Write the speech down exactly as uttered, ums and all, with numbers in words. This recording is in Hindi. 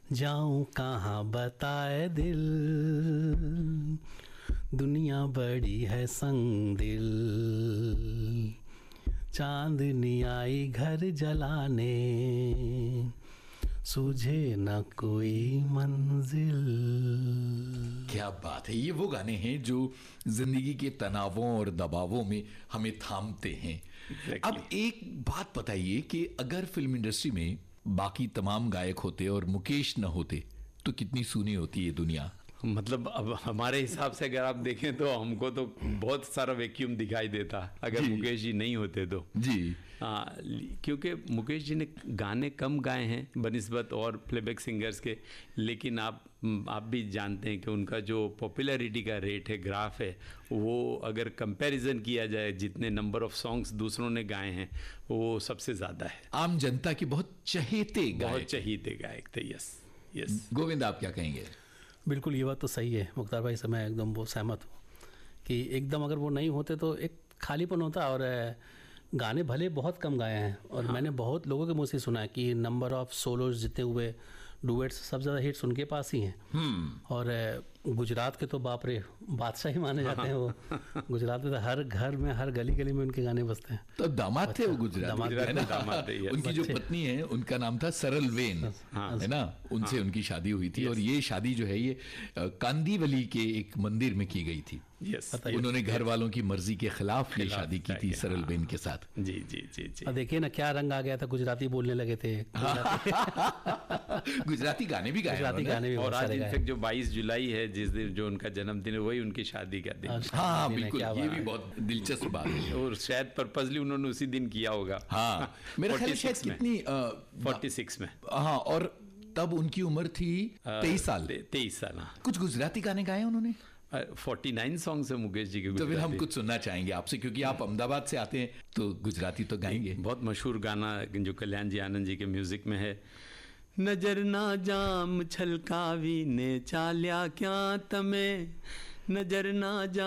जाऊं कहाँ बताए दिल, दुनिया बड़ी है संग दिल, चांदनी आई घर जलाने, सूझे न कोई मंजिल। क्या बात है, ये वो गाने हैं जो जिंदगी के तनावों और दबावों में हमें थामते हैं। exactly. अब एक बात बताइए कि अगर फिल्म इंडस्ट्री में बाकी तमाम गायक होते और मुकेश न होते तो कितनी सूनी होती है दुनिया। मतलब अब हमारे हिसाब से अगर आप देखें तो हमको तो बहुत सारा वैक्यूम दिखाई देता अगर जी। मुकेश जी नहीं होते तो जी आ, क्योंकि मुकेश जी ने गाने कम गाए हैं बनिस्बत और प्लेबैक सिंगर्स के, लेकिन आप आप भी जानते हैं कि उनका जो पॉपुलैरिटी का रेट है, ग्राफ है, वो अगर कंपैरिजन किया जाए जितने नंबर ऑफ सॉन्ग्स दूसरों ने गाए हैं वो सबसे ज़्यादा है। आम जनता की बहुत चहेते बहुत चहेते गायक थे। यस यस गोविंद, आप क्या कहेंगे? बिल्कुल, ये बात तो सही है मुख्तार भाई से मैं एकदम वो सहमत हूँ कि एकदम अगर वो नहीं होते तो एक खालीपन होता। और गाने भले बहुत कम गाए हैं और हाँ। मैंने बहुत लोगों के मुँह से सुना है कि नंबर ऑफ सोलोज जितने हुए, डुएट्स, सब ज़्यादा हिट्स उनके पास ही हैं। और गुजरात के तो बाप रे बादशाह ही माने जाते हैं वो। गुजरात में तो हर घर में, हर गली गली में उनके गाने बजते हैं। तो दामाद थे वो गुजरात, दामाद थे। उनकी जो पत्नी है उनका नाम था सरल वेन, है ना, उनसे उनकी शादी हुई थी। और ये शादी जो है ये कांदीवली के एक मंदिर में की गई थी। यस, उन्होंने घर वालों की मर्जी के खिलाफ ये शादी की थी सरल बेन के साथ। जी जी जी जी देखिए ना क्या रंग आ गया था, गुजराती बोलने लगे थे। गुजराती गाने भी गाए, गुजराती गाने भी। और आज इनफैक्ट जो बाईस जुलाई है, जिस दिन जो उनका जन्मदिन है, वही उनकी शादी का दिन। हाँ बिल्कुल, ये भी बहुत दिलचस्प बात है। और शायद पर्पसली उन्होंने उसी दिन किया होगा। हाँ मेरे ख्याल शायद कितनी फोर्टी सिक्स में। हाँ, और तब उनकी उम्र थी तेईस साल। तेईस साल कुछ गुजराती गाने गाए उन्होंने। फोर्टी नाइन सॉन्ग्स है मुकेश जी के। तो फिर हम कुछ सुनना चाहेंगे आपसे, क्योंकि आप अहमदाबाद से आते हैं तो गुजराती तो गाएंगे। बहुत मशहूर गाना जो कल्याण जी आनंद जी के म्यूजिक में है। नजर ना जाम छलकावी ने चाल्या क्या तमे, नजर ना जाम